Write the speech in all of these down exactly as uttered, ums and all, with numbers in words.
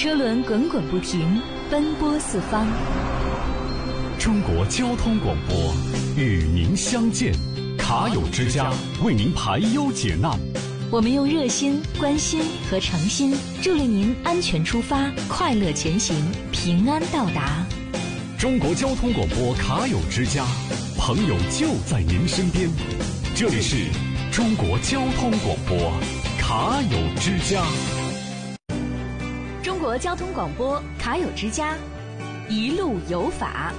车轮滚滚不停，奔波四方。 中国交通广播与您相见，卡友之家为您排忧解难。 我们用热心、关心和诚心，助力您安全出发，快乐前行，平安到达。 中国交通广播卡友之家，朋友就在您身边。这里是中国交通广播卡友之家。 中国交通广播卡友之家，一路有法。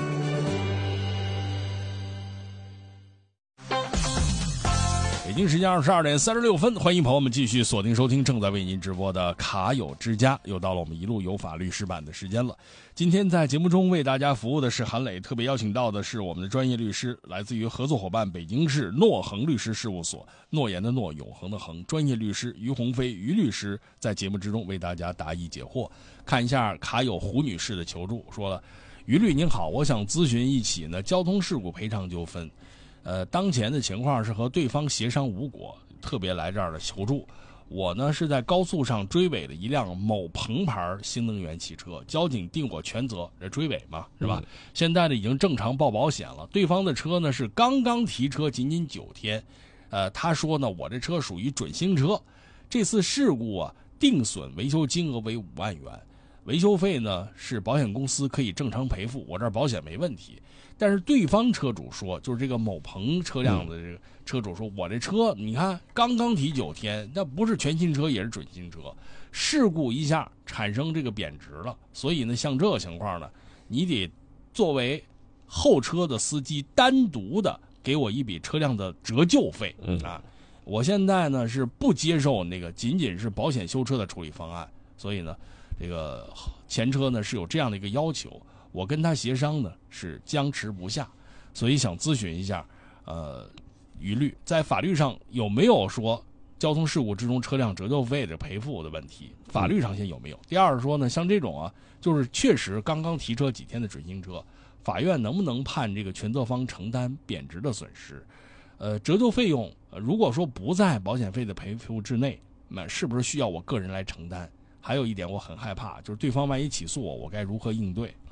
北京时间二十二点三十六分，欢迎朋友们继续锁定收听正在为您直播的卡友之家，又到了我们一路有法律师版的时间了。今天在节目中为大家服务的是韩磊，特别邀请到的是我们的专业律师，来自于合作伙伴北京市诺恒律师事务所，诺言的诺，永恒的恒，专业律师于鸿飞于律师，在节目之中为大家答疑解惑。看一下卡友胡女士的求助，说了：于律您好，我想咨询一起呢交通事故赔偿纠纷。呃，当前的情况是和对方协商无果，特别来这儿的求助。我呢是在高速上追尾了一辆某鹏牌新能源汽车，交警定我全责，这追尾嘛，是吧？嗯、现在呢已经正常报保险了。对方的车呢是刚刚提车，仅仅九天。呃，他说呢我这车属于准新车，这次事故啊定损维修金额为五万元，维修费呢是保险公司可以正常赔付，我这儿保险没问题。但是对方车主说，就是这个某鹏车辆的这个车主说，我这车你看刚刚提九天，那不是全新车也是准新车，事故一下产生这个贬值了，所以呢像这个情况呢，你得作为后车的司机单独的给我一笔车辆的折旧费啊。我现在呢是不接受那个仅仅是保险修车的处理方案，所以呢这个前车呢是有这样的一个要求。我跟他协商呢是僵持不下，所以想咨询一下，呃，于律在法律上有没有说交通事故之中车辆折旧费的赔付的问题？法律上先有没有？第二说呢，像这种啊，就是确实刚刚提车几天的准新车，法院能不能判这个全责方承担贬值的损失？呃，折旧费用、呃、如果说不在保险费的赔付之内，那是不是需要我个人来承担？还有一点我很害怕，就是对方万一起诉我，我该如何应对？